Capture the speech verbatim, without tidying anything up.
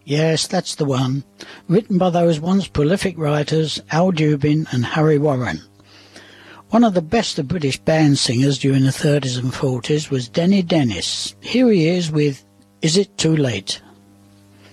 Yes, that's the one. Written by those once prolific writers Al Dubin and Harry Warren. One of the best of British band singers during the thirties and forties was Denny Dennis. Here he is with Is It Too Late?